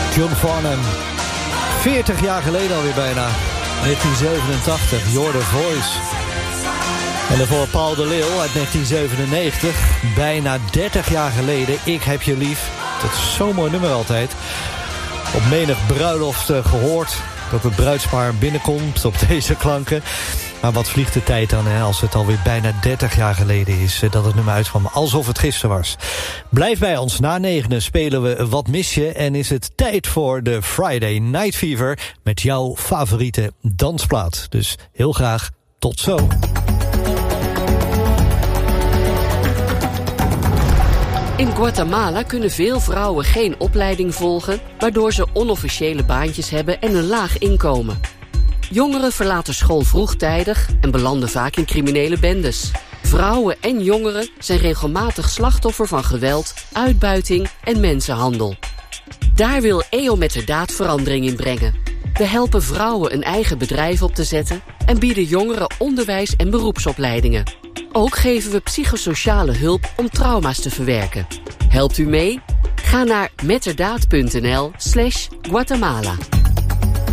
John Farnham. 40 jaar geleden alweer bijna. 1987, You're the Voice. En daarvoor Paul de Leeuw uit 1997. Bijna 30 jaar geleden, Ik heb je lief. Dat is zo'n mooi nummer altijd. Op menig bruiloft gehoord dat het bruidspaar binnenkomt op deze klanken. Maar wat vliegt de tijd dan, hè, als het alweer bijna 30 jaar geleden is dat het nummer uitkwam, alsof het gisteren was. Blijf bij ons, na 9 spelen we Wat mis je en is het tijd voor de Friday Night Fever met jouw favoriete dansplaat. Dus heel graag tot zo. In Guatemala kunnen veel vrouwen geen opleiding volgen, waardoor ze onofficiële baantjes hebben en een laag inkomen. Jongeren verlaten school vroegtijdig en belanden vaak in criminele bendes. Vrouwen en jongeren zijn regelmatig slachtoffer van geweld, uitbuiting en mensenhandel. Daar wil EO Metterdaad verandering in brengen. We helpen vrouwen een eigen bedrijf op te zetten en bieden jongeren onderwijs en beroepsopleidingen. Ook geven we psychosociale hulp om trauma's te verwerken. Helpt u mee? Ga naar metterdaad.nl/Guatemala.